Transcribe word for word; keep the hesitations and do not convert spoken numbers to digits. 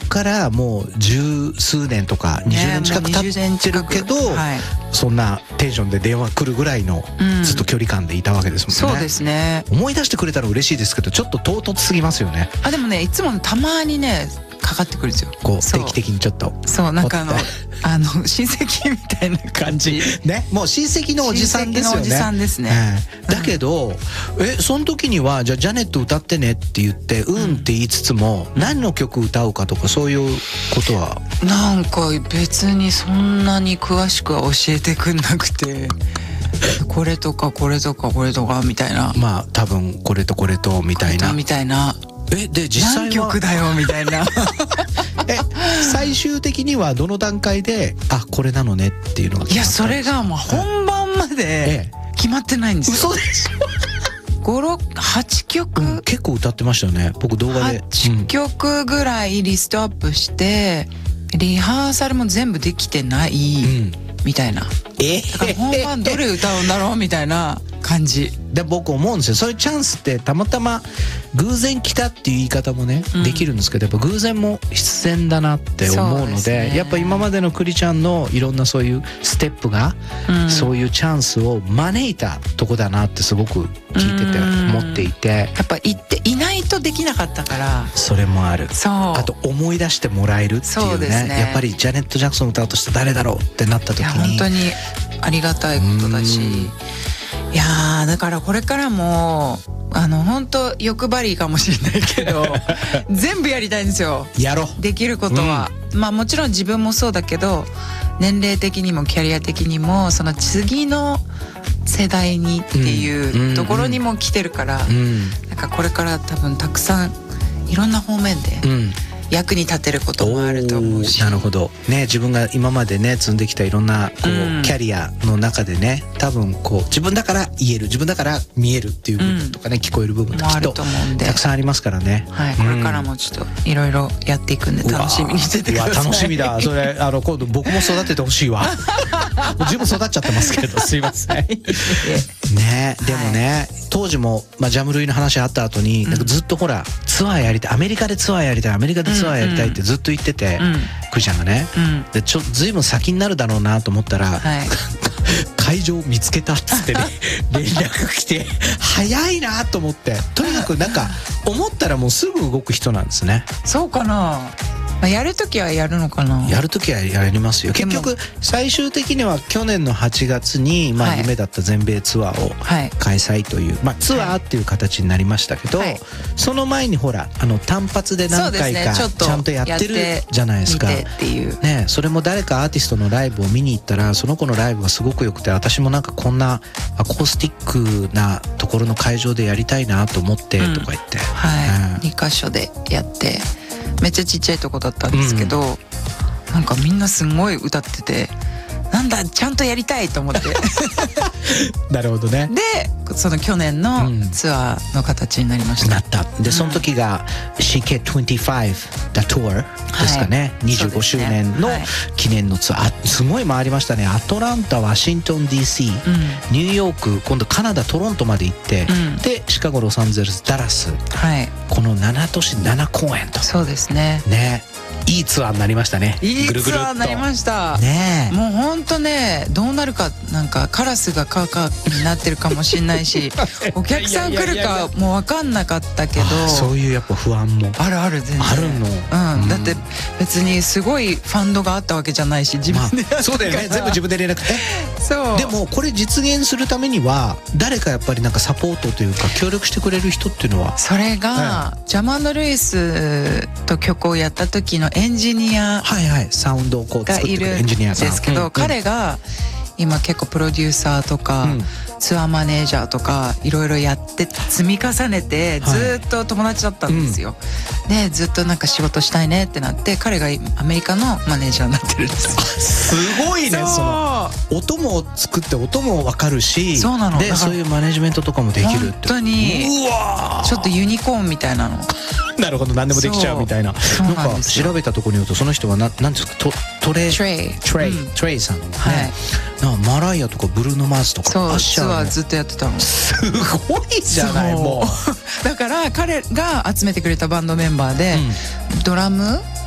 からもう十数年とかにじゅうねん近く経ってるけど、はい、そんなテンションで電話来るぐらいのずっと距離感でいたわけですもんね、うん、 そうですね。 思い出してくれたら嬉しいですけどちょっと唐突すぎますよね。 あでもねいつもたまにねかかってくるんですよ。 こう定期的にちょっとそうなんかあのあの親戚みたいな感じね。もう親戚のおじさんですよね。親戚のおじさんですね、えー、だけど、うん、えその時にはじゃあジャネット歌ってねって言ってうんって言いつつも、うん、何の曲歌うかとかそういうことはなんか別にそんなに詳しくは教えてくんなくてこれとかこれとかこれとかみたいな、 まあ多分これとこれとみたいなみたいなえで実際は何曲だよみたいなえ最終的にはどの段階であこれなのねっていうのが決まったんですか？ いやそれがもう本番まで決まってないんですよ。 嘘でしょご、ろく、はちきょく、うん、 結構歌ってましたよね。僕動画ではちきょくぐらいリストアップして、うん、リハーサルも全部できてない、うん、みたいな。 えだから本番どれ歌うんだろうみたいな感じで僕思うんですよ。そういうチャンスってたまたま偶然来たっていう言い方もね、うん、できるんですけどやっぱ偶然も必然だなって思うの で, で、ね、やっぱ今までのクリちゃんのいろんなそういうステップが、うん、そういうチャンスを招いたとこだなってすごく聞いてて思っていて、 やっぱ行っていないとできなかったからそれもある。 そうあと思い出してもらえるっていう ね, そうですね。 やっぱりジャネット・ジャクソン歌うとして誰だろうってなった時にいや本当にありがたいことだし、いやーだからこれからもあの本当欲張りかもしれないけど全部やりたいんですよ。 やろできることは、うん、まあもちろん自分もそうだけど年齢的にもキャリア的にもその次の世代にっていうところにも来てるから、うんうん、なんかこれから多分たくさんいろんな方面で、うん役に立てることもあると思うし。 なるほどね。自分が今までね積んできたいろんなこう、うん、キャリアの中でね多分こう自分だから言える自分だから見えるっていう部分とかね、うん、聞こえる部分とかきっとたくさんありますからね。 はい、これからもちょっといろいろやっていくんで楽しみにしててください。 楽しみだ。それあの今度僕も育ててほしいわ。自分育っちゃってますけどすいません。ねでもね、はい、当時も、まあ、ジャム類の話あった後に、うん、なんかずっとほらツアーやりたいアメリカでツアーやりたいアメリカでツアーやりたいってずっと言ってて、うんうん、クイちゃんがね、うん、でちょずいぶん先になるだろうなと思ったら、はい、会場見つけたっつってね連絡来て早いなと思って、とにかくなんか思ったらもうすぐ動く人なんですね。 そうかな。やるときはやるのかな。 やるときはやりますよ。結局最終的には去年のはちがつに、まあ、夢だった全米ツアーを開催という、はい、まあ、ツアーっていう形になりましたけど、はい、その前にほらあの単発で何回かちゃんとやってるじゃないですか。 っていうね、それも誰かアーティストのライブを見に行ったらその子のライブがすごく良くて、私もなんかこんなアコースティックなところの会場でやりたいなと思ってとか言って、うん、 はい、うん、にか所でやってめっちゃちっちゃいとこだったんですけど、うん、なんかみんなすごい歌っててなんだちゃんとやりたいと思ってなるほどね。 でその去年のツアーの形になりました、うん、 なったで、その時が シーケーにじゅうご The Tour ですかね、はい、にじゅうごしゅうねんの記念のツアー、はい、すごい回りましたね。アトランタ、ワシントン ディーシー、うん、ニューヨーク、今度カナダトロントまで行って、うん、でシカゴ、ロサンゼルス、ダラス、はい、このなな都市なな公演と。 そうですね。 ね、いいツアーになりましたね。 いいツアーになりましたね。もうほんとね、どうなるか、なんかカラスがカーカーになってるかもしれないしお客さん来るかもう分かんなかったけど、 そういうやっぱ不安もあるある全然あるの、 うん、うん、だって別にすごいファンドがあったわけじゃないし自分でやったから、まあ、 そうだよね、全部自分で連絡してそう。 でもこれ実現するためには誰かやっぱりなんかサポートというか協力してくれる人っていうのは、 それが、うん、ジャマンド・ルイスと曲をやった時のエンジニアはいはい、サウンドをこう作ってくれるエンジニアさんですけど、うん、彼が今結構プロデューサーとか、うん、ツアーマネージャーとかいろいろやって積み重ねてずっと友達だったんですよ、はい、でずっとなんか仕事したいねってなって彼がアメリカのマネージャーになってるんですよ。 すごいね。その音も作って音も分かるし、 そうなの。 でそういうマネジメントとかもできるって。 本当にうわちょっとユニコーンみたいなのなるほど、何でもできちゃうみたいな。なんか調べたところによるとその人はななんですか、トトレトレイトレイ、うん、トレイさん、ね、はい、なんかマライアとかブルーノ・マーズとかそうツアーずっとやってたの。 すごいじゃない。もうだから彼が集めてくれたバンドメンバーで、うん、ドラム